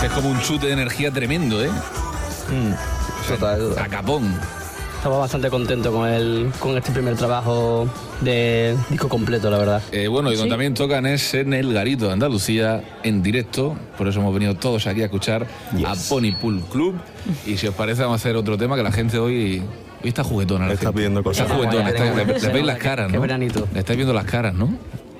Que es como un chute de energía tremendo, ¿eh? Total. A capón. Estaba bastante contento con este primer trabajo de disco completo, la verdad. Bueno, y donde también tocan es en el Garito de Andalucía, en directo. Por eso hemos venido todos aquí a escuchar a Pony Pool Club. Y si os parece, vamos a hacer otro tema, que la gente hoy está juguetona. Está pidiendo cosas. Está juguetona. Le veis las caras, ¿no? Qué veranito. Le estáis viendo las caras, ¿no?